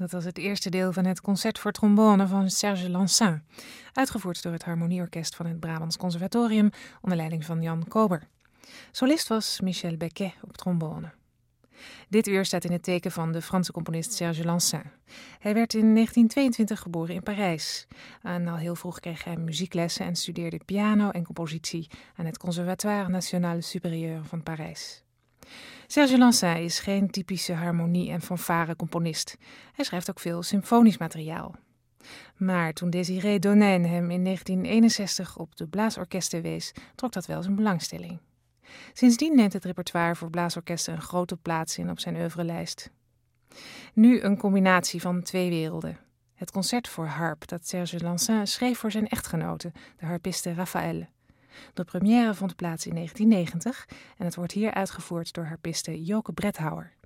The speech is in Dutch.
Dat was het eerste deel van het concert voor trombone van Serge Lansin, uitgevoerd door het Harmonieorkest van het Brabants Conservatorium onder leiding van Jan Kober. Solist was Michel Becquet op trombone. Dit uur staat in het teken van de Franse componist Serge Lansin. Hij werd in 1922 geboren in Parijs. En al heel vroeg kreeg hij muzieklessen en studeerde piano en compositie aan het Conservatoire National Supérieur van Parijs. Serge Lansin is geen typische harmonie- en fanfare-componist. Hij schrijft ook veel symfonisch materiaal. Maar toen Désiré Donain hem in 1961 op de blaasorkesten wees, trok dat wel zijn belangstelling. Sindsdien neemt het repertoire voor blaasorkesten een grote plaats in op zijn oeuvrelijst. Nu een combinatie van twee werelden. Het concert voor harp dat Serge Lansin schreef voor zijn echtgenote, de harpiste Raphaëlle. De première vond plaats in 1990 en het wordt hier uitgevoerd door harpiste Joke Bredhauer.